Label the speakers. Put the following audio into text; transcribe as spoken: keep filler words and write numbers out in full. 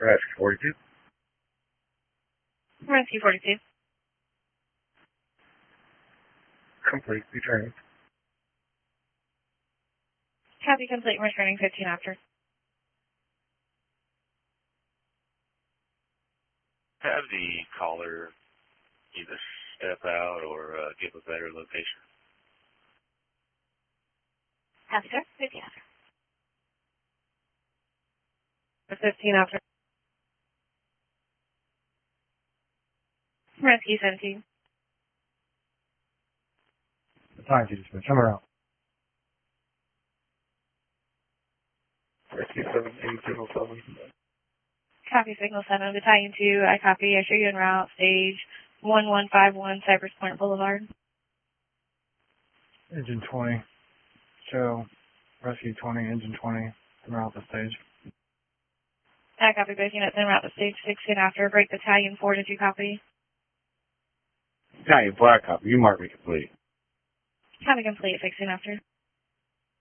Speaker 1: Rescue forty-two.
Speaker 2: Rescue forty-two.
Speaker 1: Complete, returning.
Speaker 2: Copy complete, returning fifteen after.
Speaker 3: Have the caller either step out or uh, give a better location.
Speaker 2: Copy, sir. fifteen after. fifteen after. Rescue seventeen.
Speaker 4: Time to dismiss. I'm around.
Speaker 1: Rescue seventeen, signal seven.
Speaker 2: Copy signal seven. Battalion two, I copy. I show you en route. Stage one one five one, Cypress Point Boulevard.
Speaker 4: Engine twenty. Show Rescue twenty, Engine twenty. I'm around the stage.
Speaker 2: I copy both units en route to stage sixteen after. Break Battalion four, did you copy?
Speaker 1: Battalion four, I copy. You mark me complete.
Speaker 2: Copy complete, sixteen after.